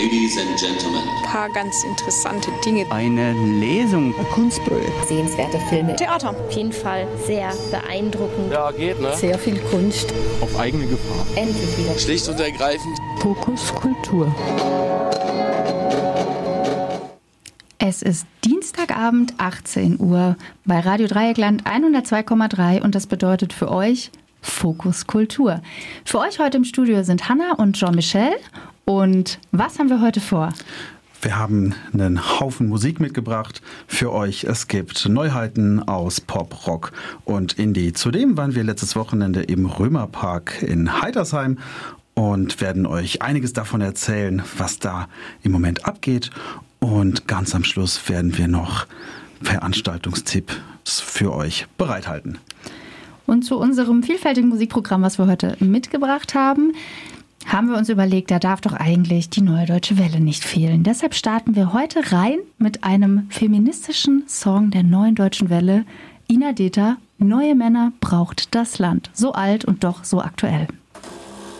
Ladies and Gentlemen. Ein paar ganz interessante Dinge. Eine Lesung. Ein Kunstprojekt. Sehenswerte Filme. Theater. Auf jeden Fall sehr beeindruckend. Ja, geht, ne? Sehr viel Kunst. Auf eigene Gefahr. Endlich wieder. Schlicht und ergreifend. Fokus Kultur. Es ist Dienstagabend, 18 Uhr, bei Radio Dreieckland 102,3 und das bedeutet für euch Fokus Kultur. Für euch heute im Studio sind Hanna und Jean-Michel. Und was haben wir heute vor? Wir haben einen Haufen Musik mitgebracht für euch. Es gibt Neuheiten aus Pop, Rock und Indie. Zudem waren wir letztes Wochenende im Römerpark in Heitersheim und werden euch einiges davon erzählen, was da im Moment abgeht. Und ganz am Schluss werden wir noch Veranstaltungstipps für euch bereithalten. Und zu unserem vielfältigen Musikprogramm, was wir heute mitgebracht haben, haben wir uns überlegt, da darf doch eigentlich die Neue Deutsche Welle nicht fehlen. Deshalb starten wir heute rein mit einem feministischen Song der Neuen Deutschen Welle. Ina Deta, Neue Männer braucht das Land. So alt und doch so aktuell.